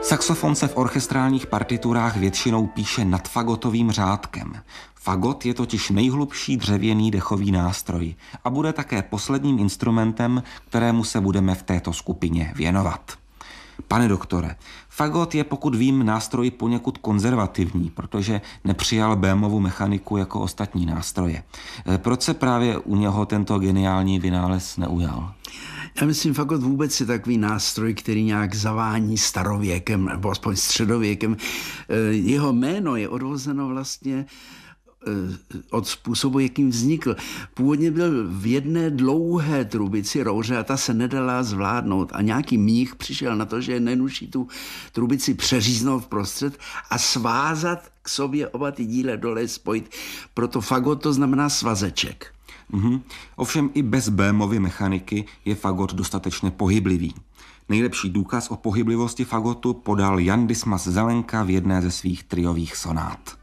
Saxofon se v orchestrálních partiturách většinou píše nad fagotovým řádkem. Fagot je totiž nejhlubší dřevěný dechový nástroj a bude také posledním instrumentem, kterému se budeme v této skupině věnovat. Pane doktore, fagot je, pokud vím, nástroj poněkud konzervativní, protože nepřijal Böhmovu mechaniku jako ostatní nástroje. Proč se právě u něho tento geniální vynález neujal? Já myslím, fagot vůbec je takový nástroj, který nějak zavání starověkem, nebo aspoň středověkem. Jeho jméno je odvozeno vlastně od způsobu, jakým vznikl. Původně byl v jedné dlouhé trubici rouře a ta se nedala zvládnout. A nějaký mních přišel na to, že je nenuší tu trubici přeříznout vprostřed a svázat k sobě oba ty díle dole spojit. Proto fagot to znamená svazeček. Ovšem i bez Böhmovy mechaniky je fagot dostatečně pohyblivý. Nejlepší důkaz o pohyblivosti fagotu podal Jan Dismas Zelenka v jedné ze svých triových sonát.